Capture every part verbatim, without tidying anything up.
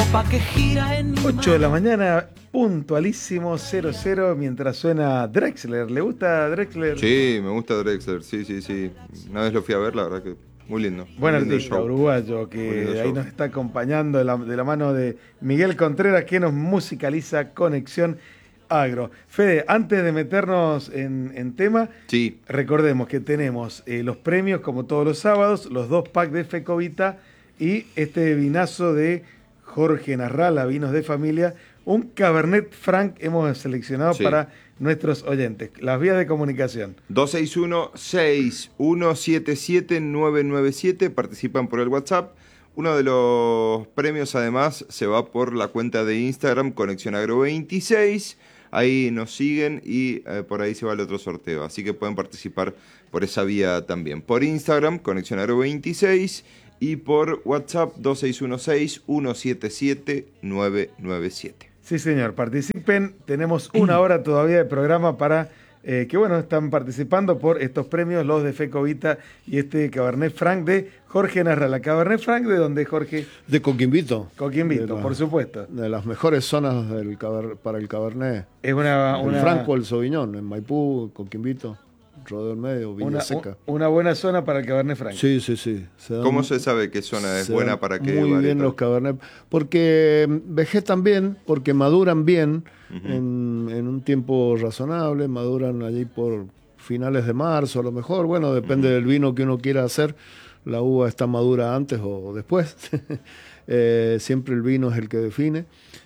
copa que gira en mi ocho de la mañana, puntualísimo, cero cero, mientras suena Drexler. ¿Le gusta Drexler? Sí, me gusta Drexler, sí, sí, sí. Una vez lo fui a ver, la verdad que muy lindo. Buen muy lindo artista show. uruguayo Muy lindo que ahí show. nos está acompañando de la, de la mano de Miguel Contreras, que nos musicaliza Conexión Agro. Fede, antes de meternos en, en tema, Sí, recordemos que tenemos eh, los premios como todos los sábados, los dos packs de Fecovita y este vinazo de Jorge Narrala, vinos de familia, un Cabernet Franc hemos seleccionado Sí. para nuestros oyentes. Las vías de comunicación. dos seis uno, seis uno siete siete, nueve nueve siete, participan por el WhatsApp. Uno de los premios además se va por la cuenta de Instagram, Conexión Agro veintiséis. Ahí nos siguen y eh, por ahí se va el otro sorteo. Así que pueden participar por esa vía también. Por Instagram, Conexión Agro veintiséis. Y por WhatsApp, dos seis uno seis, uno siete siete, nueve nueve siete. Sí, señor, participen. Tenemos una hora todavía de programa para eh, que, bueno, están participando por estos premios, los de Fecovita y este Cabernet Franc de Jorge Narrala. Cabernet Franc, ¿de dónde, Jorge? De Coquimbito. Coquimbito, De la- por supuesto. De las mejores zonas del caber- para el Cabernet. Es una, El una, Franco, el Sauvignon, en Maipú, Coquimbito, Rodeo del Medio, Villa una, Seca. una buena zona para el Cabernet Franc. Sí, sí, sí. Se dan- ¿Cómo se sabe qué zona es se buena dan para qué muy bien varietal? los Cabernet. Porque mm, vegetan bien, porque maduran bien Ujú. en, en un tiempo razonable, maduran allí por finales de marzo a lo mejor. Bueno, depende del vino que uno quiera hacer. La uva está madura antes o después. Eh, siempre el vino es el que define.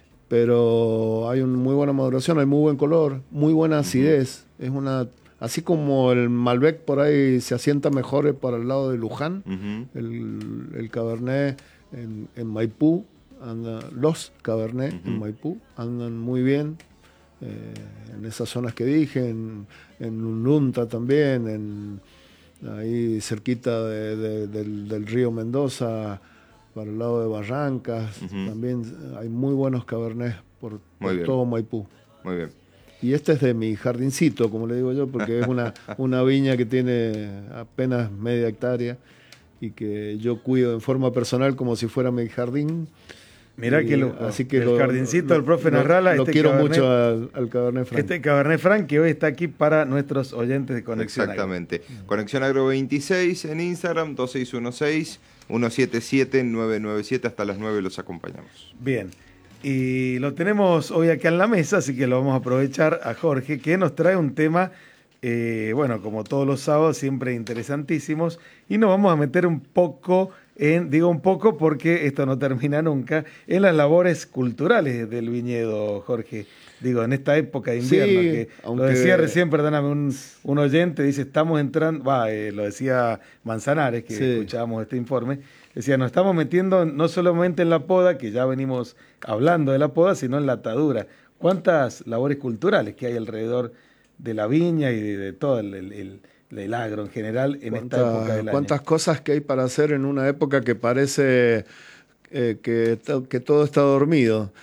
Pero hay una muy buena maduración, hay muy buen color, muy buena acidez. Es una, así como el Malbec por ahí se asienta mejor para el lado de Luján, Ujú. el, el Cabernet en, en Maipú, anda, los Cabernet en Ujú. Maipú andan muy bien eh, en esas zonas que dije, en, en Lununta también, en, ahí cerquita de- de- del, del río Mendoza, para el lado de Barrancas, Ujú. también hay muy buenos Cabernet por, por bien. todo Maipú. Muy bien. Y este es de mi jardincito, como le digo yo, porque es una, una viña que tiene apenas media hectárea y que yo cuido en forma personal como si fuera mi jardín. Mirá Y qué lujo. Así que El lo- jardincito del profe lo- Narrala. Lo este quiero Cabernet- mucho al, al Cabernet Franc. Este Cabernet Franc que hoy está aquí para nuestros oyentes de Conexión Agro. Exactamente. Conexión Agro veintiséis en Instagram, dos seis uno seis, uno siete siete, nueve nueve siete. Hasta las nueve los acompañamos. Bien, y lo tenemos hoy acá en la mesa, así que lo vamos a aprovechar a Jorge, que nos trae un tema, eh, bueno, como todos los sábados, siempre interesantísimos, y nos vamos a meter un poco en, digo un poco porque esto no termina nunca, en las labores culturales del viñedo, Jorge. Digo, en esta época de invierno, Sí, que aunque- lo decía recién, perdóname, un, un oyente dice, estamos entrando, va, eh, lo decía Manzanares, que Sí. escuchábamos este informe, decía, nos estamos metiendo no solamente en la poda, que ya venimos hablando de la poda, sino en la atadura. ¿Cuántas labores culturales que hay alrededor de la viña y de, de todo el, el, el- el agro en general en esta Cuánta- época del año? cuántas cosas que hay para hacer en una época que parece eh, que, to- que todo está dormido.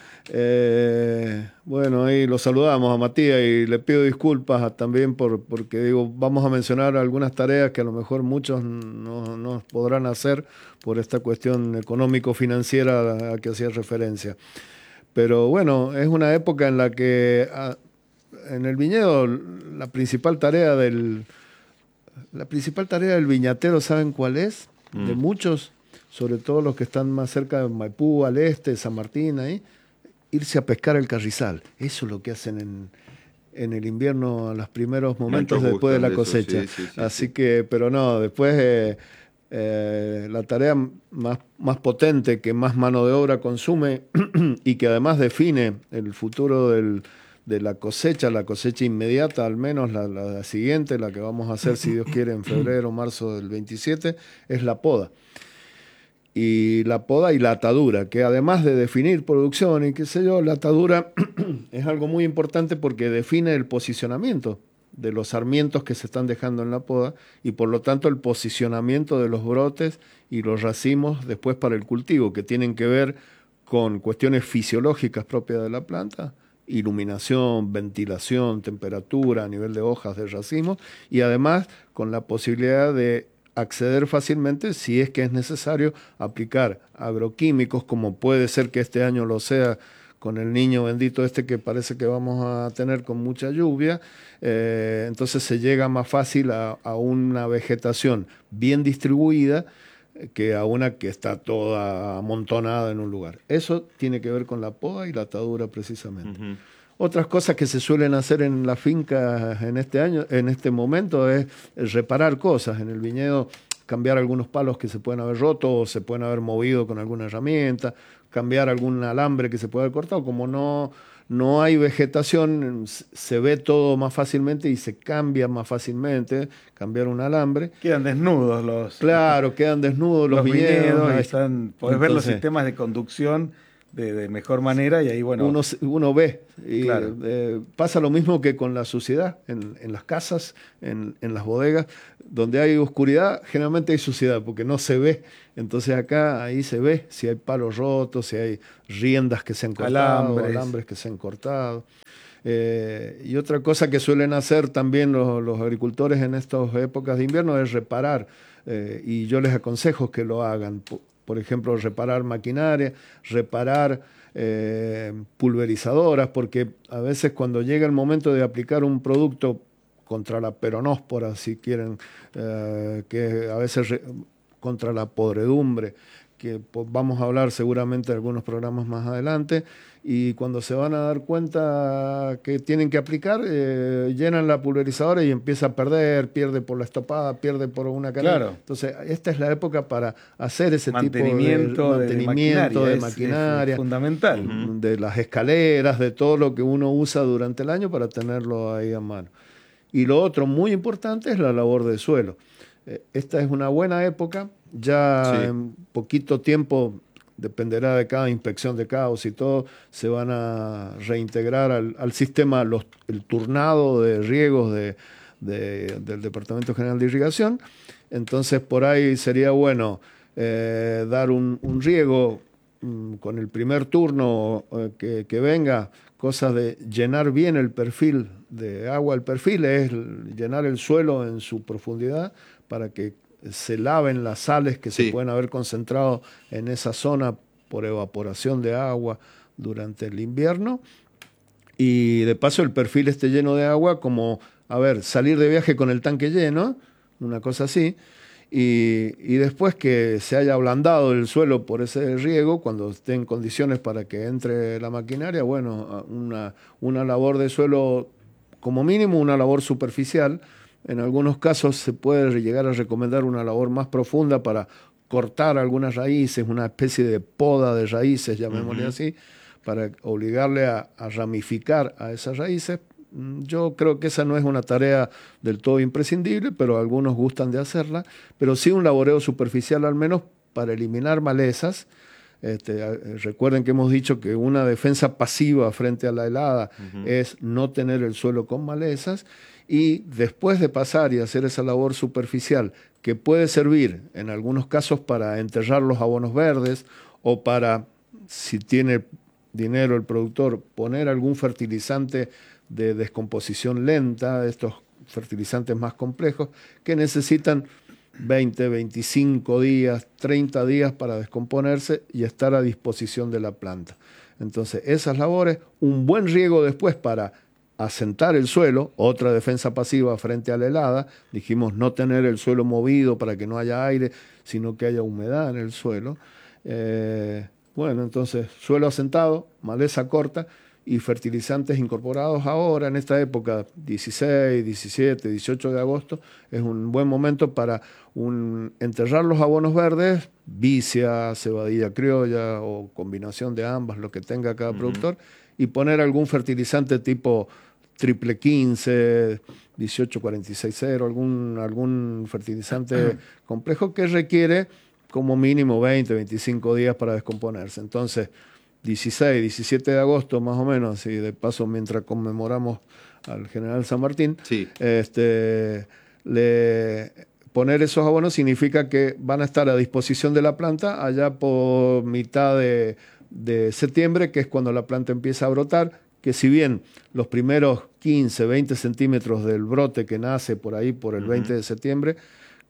Eh, bueno, ahí lo saludamos a Matías y le pido disculpas a- también por, porque digo, vamos a mencionar algunas tareas que a lo mejor muchos no, no podrán hacer por esta cuestión económico-financiera a la a que hacía referencia. Pero bueno, es una época en la que ah, en el viñedo la principal tarea del la principal tarea del viñatero, ¿saben cuál es? De Mm. muchos, sobre todo los que están más cerca de Maipú, al este, San Martín, ahí, irse a pescar el carrizal. Eso es lo que hacen en, en el invierno, a los primeros momentos Muchos después de la gustan de eso, cosecha. sí, sí, sí, Así sí. que, pero no, después eh, eh, la tarea más, más potente, que más mano de obra consume y que además define el futuro del, de la cosecha, la cosecha inmediata, al menos la, la siguiente, la que vamos a hacer, si Dios quiere, en febrero o marzo del veintisiete, es la poda. Y la poda y la atadura, que además de definir producción y qué sé yo, la atadura es algo muy importante porque define el posicionamiento de los sarmientos que se están dejando en la poda y por lo tanto el posicionamiento de los brotes y los racimos después para el cultivo, que tienen que ver con cuestiones fisiológicas propias de la planta, iluminación, ventilación, temperatura, nivel de hojas de racimos y además con la posibilidad de acceder fácilmente si es que es necesario aplicar agroquímicos, como puede ser que este año lo sea con el niño bendito este que parece que vamos a tener con mucha lluvia. Eh, entonces se llega más fácil a, a una vegetación bien distribuida que a una que está toda amontonada en un lugar. Eso tiene que ver con la poda y la atadura precisamente. Uh-huh. Otras cosas que se suelen hacer en las fincas en este año, en este momento, es reparar cosas. En el viñedo, cambiar algunos palos que se pueden haber roto o se pueden haber movido con alguna herramienta, cambiar algún alambre que se puede haber cortado. Como no, no hay vegetación, se ve todo más fácilmente y se cambia más fácilmente. Cambiar un alambre. Quedan desnudos los... Claro, quedan desnudos los, los viñedos. viñedos están, podés Entonces, ver los sistemas de conducción de, de mejor manera y ahí, bueno... Uno, uno ve. Y, claro. eh, pasa lo mismo que con la suciedad en, en las casas, en, en las bodegas. Donde hay oscuridad, generalmente hay suciedad, porque no se ve. Entonces acá, ahí se ve si hay palos rotos, si hay riendas que se han cortado, alambres, alambres que se han cortado. Eh, y otra cosa que suelen hacer también los, los agricultores en estas épocas de invierno es reparar. Eh, y yo les aconsejo que lo hagan. Por, por ejemplo, reparar maquinaria, reparar eh, pulverizadoras, porque a veces cuando llega el momento de aplicar un producto contra la peronóspora, si quieren, eh, que a veces re, contra la podredumbre, que pues, vamos a hablar seguramente de algunos programas más adelante, y cuando se van a dar cuenta que tienen que aplicar, eh, llenan la pulverizadora y empieza a perder, pierde por la estopada, pierde por una canilla. Claro. Entonces, esta es la época para hacer ese mantenimiento tipo de, de mantenimiento de maquinaria, de, maquinaria, es, es fundamental. De las escaleras, de todo lo que uno usa durante el año para tenerlo ahí a mano. Y lo otro muy importante es la labor de suelo. Eh, esta es una buena época, ya sí. En poquito tiempo, dependerá de cada inspección de caos y todo, se van a reintegrar al, al sistema los, el turnado de riegos de, de, del Departamento General de Irrigación. Entonces por ahí sería bueno eh, dar un, un riego mm, con el primer turno eh, que, que venga, cosas de llenar bien el perfil de agua. El perfil es llenar el suelo en su profundidad para que se laven las sales que sí. se pueden haber concentrado en esa zona por evaporación de agua durante el invierno. Y de paso el perfil esté lleno de agua, como, a ver, salir de viaje con el tanque lleno, una cosa así. Y, y después que se haya ablandado el suelo por ese riego, cuando esté en condiciones para que entre la maquinaria, bueno, una, una labor de suelo, como mínimo una labor superficial. En algunos casos se puede llegar a recomendar una labor más profunda para cortar algunas raíces, una especie de poda de raíces, llamémosle uh-huh. así, para obligarle a, a ramificar a esas raíces. Yo creo que esa no es una tarea del todo imprescindible, pero algunos gustan de hacerla, pero sí un laboreo superficial al menos para eliminar malezas. Este, recuerden que hemos dicho que una defensa pasiva frente a la helada uh-huh. es no tener el suelo con malezas, y después de pasar y hacer esa labor superficial, que puede servir en algunos casos para enterrar los abonos verdes o para, si tiene dinero el productor, poner algún fertilizante de descomposición lenta, estos fertilizantes más complejos, que necesitan veinte, veinticinco días, treinta días para descomponerse y estar a disposición de la planta. Entonces, esas labores, un buen riego después para asentar el suelo, otra defensa pasiva frente a la helada. Dijimos no tener el suelo movido para que no haya aire, sino que haya humedad en el suelo. Eh, bueno, entonces, suelo asentado, maleza corta y fertilizantes incorporados ahora, en esta época, dieciséis, diecisiete, dieciocho de agosto, es un buen momento para un, enterrar los abonos verdes, vicia, cebadilla criolla o combinación de ambas, lo que tenga cada uh-huh. productor, y poner algún fertilizante tipo triple quince, dieciocho cuarenta y seis cero, algún, algún fertilizante complejo que requiere como mínimo veinte, veinticinco días para descomponerse. Entonces, dieciséis, diecisiete de agosto más o menos, y de paso mientras conmemoramos al general San Martín, sí. este, le, poner esos abonos significa que van a estar a disposición de la planta allá por mitad de, de septiembre, que es cuando la planta empieza a brotar, que si bien los primeros quince, veinte centímetros del brote que nace por ahí por el uh-huh. veinte de septiembre,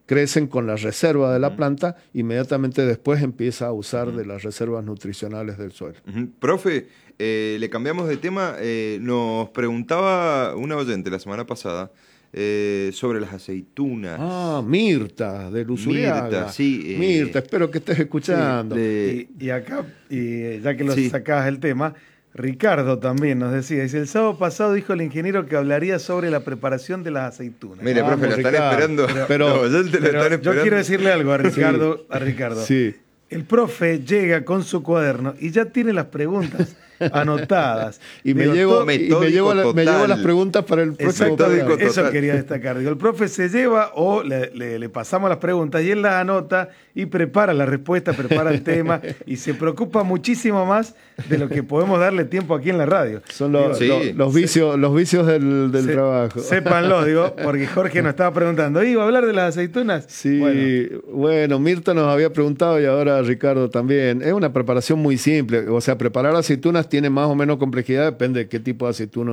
crecen con la reserva de la planta, inmediatamente después empieza a usar de las reservas nutricionales del suelo. Uh-huh. Profe, eh, le cambiamos de tema. Eh, nos preguntaba una oyente la semana pasada eh, sobre las aceitunas. Ah, Mirta, de Luzuriaga. Mirta, sí. Eh, Mirta, espero que estés escuchando. Sí, le... y, y acá, y ya que lo sí. sacabas el tema, Ricardo también nos decía, dice, el sábado pasado dijo el ingeniero que hablaría sobre la preparación de las aceitunas. Mire, Vamos, profe, lo están Ricardo, esperando. pero- pero- Los oyentes lo Pero están yo esperando. quiero decirle algo a Ricardo. A Ricardo. Sí. El profe llega con su cuaderno y ya tiene las preguntas anotadas. Y me Digo, llevo, todo- y me metódico llevo, la- me total. llevo las preguntas para el próximo Exacto, Metódico programa. eso total. quería destacar. Digo, el profe se lleva o le, le- le pasamos las preguntas y él las anota y prepara la respuesta, prepara el tema y se preocupa muchísimo más de lo que podemos darle tiempo aquí en la radio. Son los, Sí. los, los vicios, los vicios del, del Se- trabajo. Sépanlo, digo, porque Jorge nos estaba preguntando, ¿iba a hablar de las aceitunas? Sí, Bueno, bueno. Mirta nos había preguntado y ahora Ricardo también. Es una preparación muy simple. O sea, preparar aceitunas tiene más o menos complejidad, depende de qué tipo de aceituna